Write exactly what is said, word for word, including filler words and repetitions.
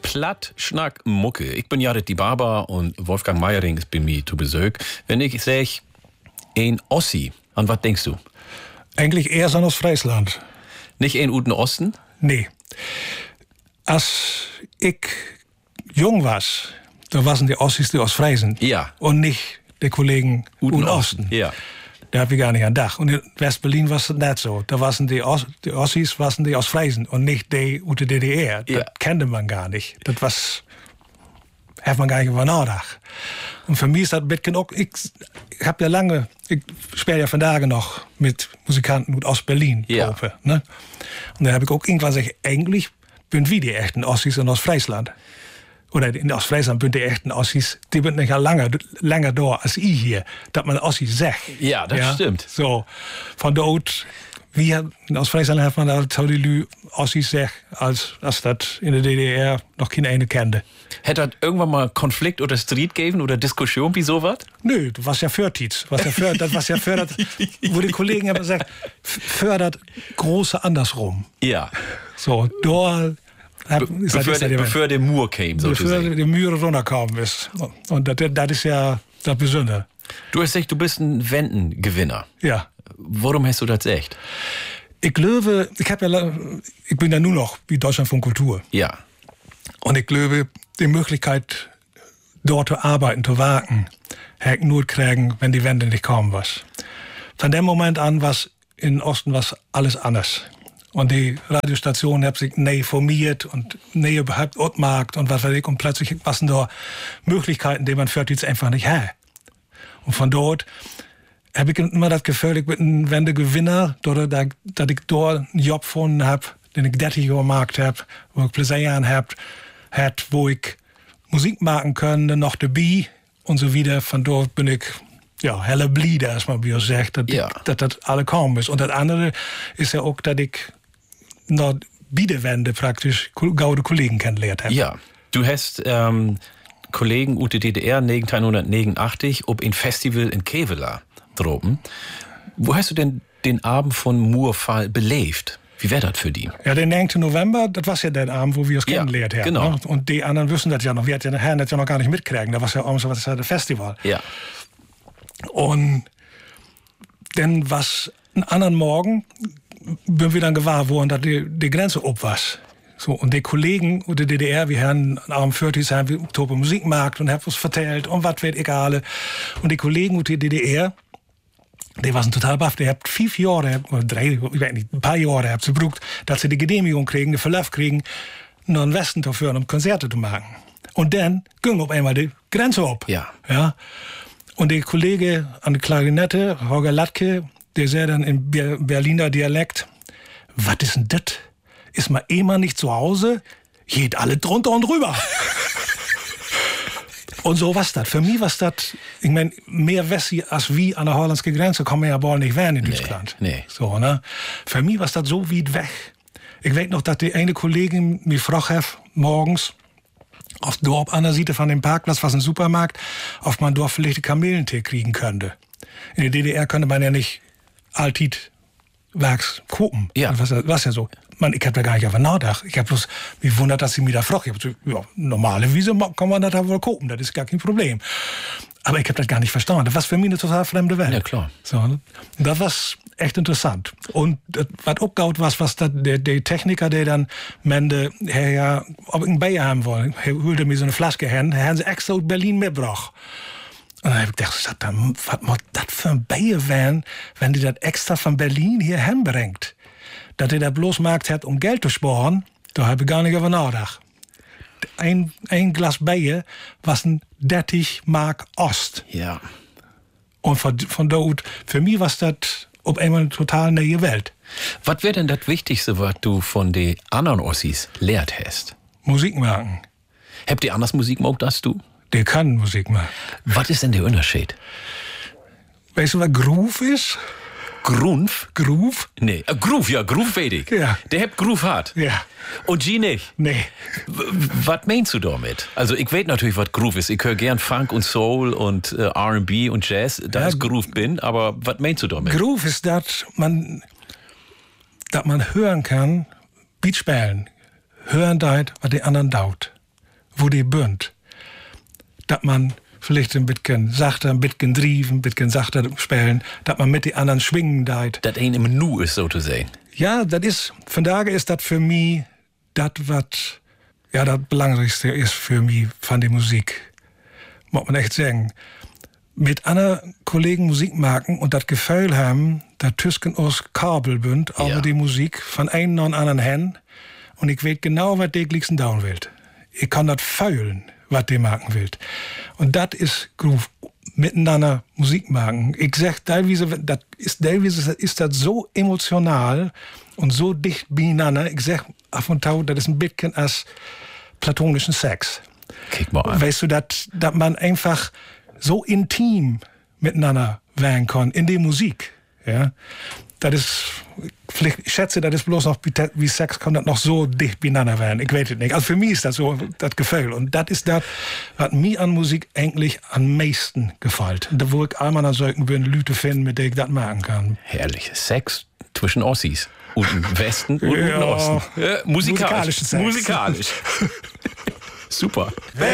Klatt, Schnack, Mucke. Ich bin Jared die Barber und Wolfgang Meiering ist bei mir zu Besuch. Wenn ich sage, ein Ossi, an was denkst du? Eigentlich eher so aus Friesland. Nicht ein Uten Osten? Nee. Als ich jung war, da waren die Ossis die aus Friesen. Ja. Und nicht die Kollegen Uten Osten. Ja. Da hab ich gar nicht an Dach. Und in West-Berlin war es nicht so. Da waren die, Os die Ossis waren die aus Friesen und nicht die aus der D D R. Das ja. kannte man gar nicht. Das was, hat man gar nicht über nachgedacht. Und für mich ist das ein bisschen auch, ich, ich habe ja lange, ich spiele ja von Tage noch mit Musikanten aus Berlin. Ja. Gruppe, ne? Und dann habe ich auch irgendwann gesagt, eigentlich bin wie die echten Ossis in Ostfriesland. Oder in Ostfriesland sind die echten Ossis, die sind nicht länger, länger da als ich hier, dass man Ossis sagt. Ja, das ja? stimmt. So, von dort, wie in Ostfriesland hat man da so die Lü Ossis sagt, als, als das in der D D R noch keine eine kannte. Hätte das irgendwann mal Konflikt oder Streit gegeben oder Diskussion wie sowas? Nö, du warst ja für Tietz. Was ja für, das was ja fördert, wo die Kollegen immer sagen, fördert große andersrum. Ja. So, da Be bevor, der, bevor der Mur kam, sozusagen. Bevor die Mühe runtergekommen ist. Und das, das ist ja das Besondere. Du hast gesagt, du bist ein Wendengewinner. Ja. Warum hast du das gesagt? Ich glaube, ich, hab ja, ich bin ja nur noch wie Deutschlandfunk Kultur. Ja. Und ich glaube, die Möglichkeit, dort zu arbeiten, zu wagen, hätte ich nur kriegen, wenn die Wende nicht kommen was. Von dem Moment an war in Osten was alles anders. Und die Radiostationen haben sich neu formiert und neu überhaupt outmarkt und was weiß ich. Und plötzlich waren da Möglichkeiten, die man für jetzt einfach nicht hat. Und von dort habe ich immer das Gefühl, ich bin ein Wendegewinner, dass ich dort einen Job gefunden habe, den ich dreißig Jahre gemacht habe, wo ich Plezier an habe, hat, wo ich Musik machen kann, noch dabei und so wieder. Von dort bin ich ja, helle Blieder, als man wie er sagt, dass ja. das, das alle kaum ist. Und das andere ist ja auch, dass ich noch Biederwende praktisch gaude Kollegen kennengelernt habe. Ja, du hast ähm, Kollegen aus der D D R neunzehnhundertneunundachtzig ob ein Festival in Kevela droben. Wo hast du denn den Abend von Murfall belebt? Wie wäre das für die? Ja, den neunten November, das war ja der Abend, wo wir uns ja, kennengelernt haben. Genau. Ne? Und die anderen wissen das ja noch. Wir hatten ja, das ja noch gar nicht mitkriegen. Da war ja auch so was das Festival. Ja. Und dann was einen anderen Morgen bin wir dann gewahr worden, dass die, die Grenze ob war. So, und die Kollegen aus der D D R, wir haben am vierzig haben wir Oktober Musikmarkt und haben uns vertellt und was wird egal. Und die Kollegen aus der D D R, die waren total baff. Die haben fünf Jahre, oder drei, ich weiß nicht, ein paar Jahre haben sie gebraucht, dass sie die Genehmigung kriegen, den Verlauf kriegen, nach den Westen zu führen, um Konzerte zu machen. Und dann ging auf einmal die Grenze ab. Ja. Ja. Und der Kollege an der Klarinette, Holger Latke, der sagt dann im Berliner Dialekt, was ist denn das? Ist man eh mal nicht zu Hause? Geht alle drunter und drüber. Und so was das. Für mich war das, ich meine, mehr Wessi als wie an der holländischen Grenze kann man ja wohl nicht werden in nee, Deutschland. Nee. So, ne? Für mich war das so weit weg. Ich weiß noch, dass die eine Kollegin mich gefragt hat, morgens, auf dem Dorf an der Seite von dem Parkplatz, was ein Supermarkt, auf mein Dorf vielleicht Kamelentee kriegen könnte. In der D D R könnte man ja nicht Altit Werks gucken. Ja. Was, was ja so. Man, ich hab da gar nicht auf nachgedacht. Ich hab bloß mich wundert, dass sie mich da fragt. Ich hab so, ja, normale Wiese kann man da wohl gucken, das ist gar kein Problem. Aber ich hab das gar nicht verstanden. Das war für mich eine total fremde Welt. Ja, klar. So, ne? Und das war echt interessant. Und das, was auch gaut war, was dat, der, der Techniker, der dann Mende, her ja, ob ich ein Bier haben wollen, er holte mir so eine Flasche hin, haben sie extra aus Berlin mitgebracht. Und dann habe ich gedacht, was muss das für ein Bier werden, wenn die das extra von Berlin hier hinbringt? Dass ihr das bloß gemacht hat, um Geld zu sparen, da habe ich gar nicht über nachgedacht. Ein, ein Glas Bier was ein dreißig Mark Ost. Ja. Und von, von dort, für mich war das auf einmal eine total neue Welt. Was wäre denn das Wichtigste, was du von den anderen Ossis lehrt hast? Musik machen. Habt ihr anders Musik gemacht als du? Der kann Musik machen. Was ist denn der Unterschied? Weißt du, was Groove ist? Groove? Groove? Nee, äh, Groove, ja, Groove weiß ich. Ja. Der hat Groove hart. Ja. Und G nicht? Nee. Was meinst du damit? Also ich weiß natürlich, was Groove ist. Ich höre gern Funk und Soul und äh, R and B und Jazz. Da ja, ist Groove bin, aber was meinst du damit? Groove ist, dass man, dass man hören kann, Beat spielen, hören deit, was die anderen daut. wo die bünd. Dass man vielleicht ein bisschen sachter, ein bisschen drieven, ein bisschen sachter spielen, dass man mit den anderen schwingen deit. Das ein im Nu ist, so zu sagen. Ja, das ist, von daher ist das für mich das, was, ja, das Belangrikste ist für mich von der Musik. Muss man echt sagen. Mit anderen Kollegen Musik machen und das Gefühl haben, dass Tüsken aus Kabel bünd, aber Ja. die Musik von einem und anderen Hen. Und ich weiß genau, was die glicksten down will. Ich kann das fühlen, was die machen will. Und das ist Groove. Miteinander Musik machen. Ich sag teilweise, das ist teilweise ist das so emotional und so dicht beieinander. Ich sag ab und zu, das ist ein bisschen als platonischen Sex. Kick mal an. Weißt du, dass man einfach so intim miteinander werden kann in der Musik. Ja, das ist, vielleicht, ich schätze, das ist bloß noch wie Sex kann das noch so dicht beieinander werden. Ich weiß es nicht. Also für mich ist das so das Gefühl. Und das ist das, was mir an Musik eigentlich am meisten gefällt. Da wo ich einmal an solchen bin, Leute finden, mit denen ich das machen kann. Herrlich. Sex zwischen Ossis. Und im Westen und im Ja. Osten. Ja, musikalisch. Musikalischen Sex. Musikalisch. Super.